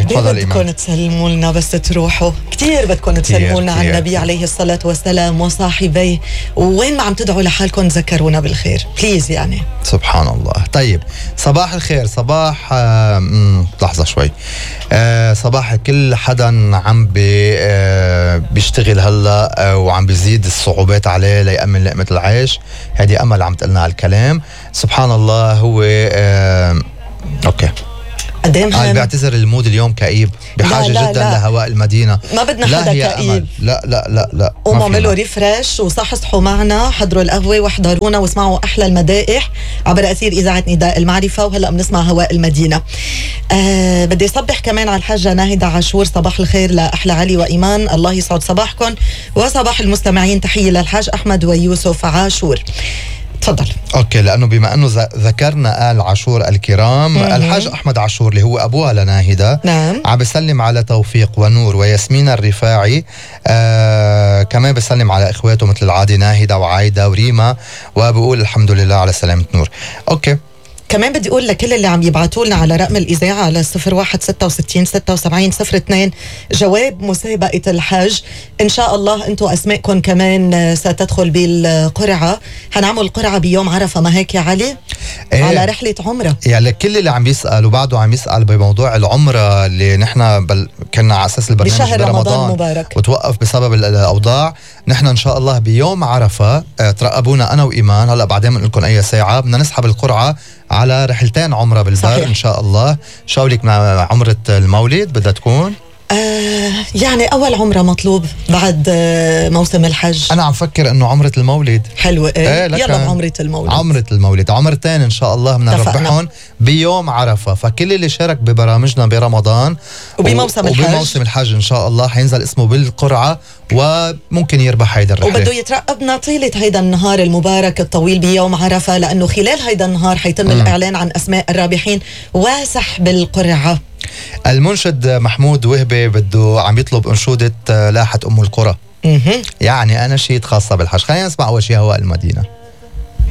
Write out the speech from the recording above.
تفضل إيمان. بدكم تسلموا لنا بس تروحوا، كتير بدكم تسلموا لنا على النبي عليه الصلاة والسلام وصاحبيه، وين ما عم تدعوا لحالكم تذكرونا بالخير بليز يعني. سبحان الله. طيب صباح الخير، صباح لحظة شوي. صباح كل حدا عم بيشتغل هلا وعم بيزيد الصعوبات عليه ليأمن لقمة العيش. هذه أمل عم تقلنا على الكلام. سبحان الله. هو اوكي قال بيعتذر المود اليوم كئيب، بحاجة لا جدا لا. لهواء المدينة. ما بدنا حدا كئيب. لا لا لا لا. قوموا اعملوا ريفرش وصحصحوا معنا، حضروا القهوة واحضرونا واسمعوا أحلى المدائح عبر أثير إذاعة نداء المعرفة. وهلأ بنسمع هواء المدينة. بدي صبح كمان على الحاجة ناهدة عاشور. صباح الخير لأحلى علي وإيمان، الله يسعد صباحكم وصباح المستمعين. تحية للحاج أحمد ويوسف عاشور. تفضل. اوكي، لانه بما انه ذكرنا آل عاشور الكرام، الحاج احمد عاشور اللي هو ابوها لناهدة، نعم، عم بسلم على توفيق ونور وياسمين الرفاعي. كمان بسلم على اخواته مثل العادي ناهدة وعايدة وريما، وبقول الحمد لله على سلامة نور. اوكي، كمان بدي أقول لكل اللي عم يبعتوا لنا على رقم الإذاعة على 0166767072 جواب مسابقة الحج. إن شاء الله أنتم أسماءكم كمان ستدخل بالقرعة. هنعمل قرعة بيوم عرفة، ما هيك يا علي؟ على رحلة عمرة. يعني كل اللي عم يسأل وبعده عم يسأل بموضوع العمرة اللي نحن كنا على أساس البرنامج بشهر رمضان مبارك وتوقف بسبب الأوضاع. نحن إن شاء الله بيوم عرفة ترقبونا أنا وإيمان. هلأ بعدين بنقول لكم أي ساعة بدنا نسحب القرعة على رحلتين عمرة بالبر. صحيح. إن شاء الله. شاولك مع عمرة المولد بدها تكون يعني أول عمرة مطلوب بعد موسم الحج. أنا عم فكر إنه عمرة المولد حلوة. يلا بعمرة المولد. عمرة المولد عمرتين إن شاء الله بدنا نربحهم بيوم عرفة. فكل اللي شارك ببرامجنا برمضان وبموسم الحج إن شاء الله حينزل اسمه بالقرعة وممكن يربح هيدا الرحلة. وبده يترقبنا طيلة هيدا النهار المبارك الطويل بيوم عرفة، لأنه خلال هيدا النهار حيتم الإعلان عن أسماء الرابحين وسحب القرعة. المنشد محمود وهبي بده عم يطلب انشودة لاحة ام القرى. يعني اناشيد خاصة بالحج. خلينا نسمع اول شيء هواء المدينة.